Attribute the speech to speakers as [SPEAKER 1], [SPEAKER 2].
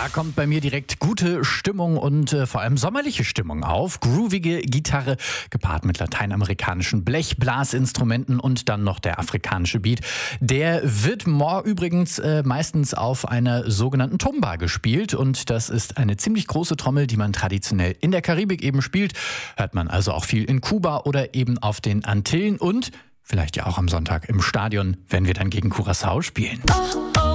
[SPEAKER 1] Da kommt bei mir direkt gute Stimmung und vor allem sommerliche Stimmung auf. Groovige Gitarre gepaart mit lateinamerikanischen Blechblasinstrumenten und dann noch der afrikanische Beat. Der wird übrigens meistens auf einer sogenannten Tumba gespielt und das ist eine ziemlich große Trommel, die man traditionell in der Karibik eben spielt. Hört man also auch viel in Kuba oder eben auf den Antillen und vielleicht ja auch am Sonntag im Stadion, wenn wir dann gegen Curaçao spielen.